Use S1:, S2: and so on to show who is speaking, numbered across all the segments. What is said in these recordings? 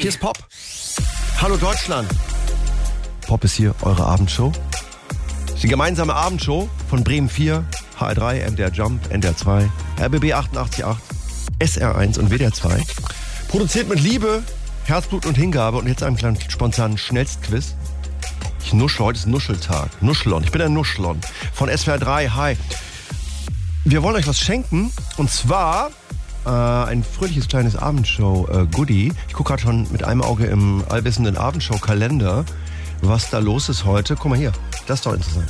S1: Hier ist Pop. Hallo Deutschland. Pop ist hier, eure Abendshow. Die gemeinsame Abendshow von Bremen 4, HR3, MDR Jump, NDR 2, RBB 88.8, SR1 und WDR 2. Produziert mit Liebe, Herzblut und Hingabe und jetzt einem kleinen spontanen Schnellstquiz. Ich nuschel, heute ist Nuscheltag. Nuschelon, ich bin der Nuschelon von SWR 3. Hi. Wir wollen euch was schenken und zwar ein fröhliches kleines Abendshow-Goodie. Ich gucke gerade schon mit einem Auge im allwissenden Abendshow-Kalender, was da los ist heute. Guck mal hier, das ist doch interessant.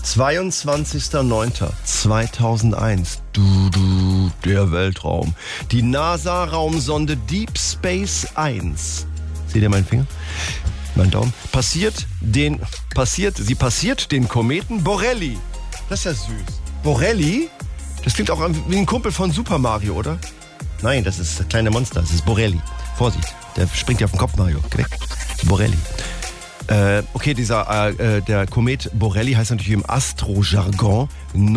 S1: 22.09.2001. Der Weltraum. Die NASA-Raumsonde Deep Space 1. Seht ihr meinen Finger? Mein Daumen. Sie passiert den Kometen Borrelly. Das ist ja süß. Borrelly? Das klingt auch wie ein Kumpel von Super Mario, oder? Nein, das ist das kleine Monster. Das ist Borrelly. Vorsicht, der springt dir auf den Kopf, Mario. Geh weg. Borrelly. Okay, der Komet Borrelly heißt natürlich im Astro-Jargon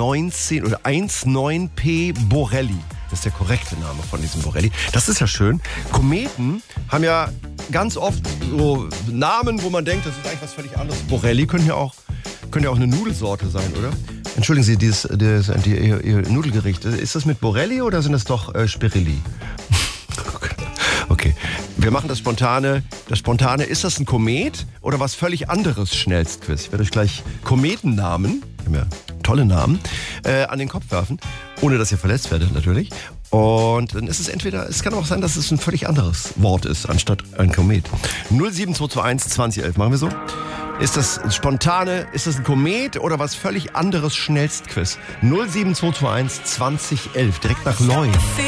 S1: 19P Borrelly. Das ist der korrekte Name von diesem Borrelly. Das ist ja schön. Kometen haben ja ganz oft so Namen, wo man denkt, das ist eigentlich was völlig anderes. Borrelly könnte ja auch eine Nudelsorte sein, oder? Entschuldigen Sie, Ihr Nudelgericht, ist das mit Borrelly oder sind das doch Spirilli? Okay, wir machen das Spontane. Das Spontane, ist das ein Komet oder was völlig anderes? Schnellstquiz. Ich werde euch gleich Kometennamen, wir haben ja tolle Namen, an den Kopf werfen, ohne dass ihr verletzt werdet natürlich. Und dann ist es es kann auch sein, dass es ein völlig anderes Wort ist, anstatt ein Komet. 07221 2011, machen wir so? Ist das Spontane, ist das ein Komet oder was völlig anderes? Schnellstquiz. 07221 2011, direkt nach Leu.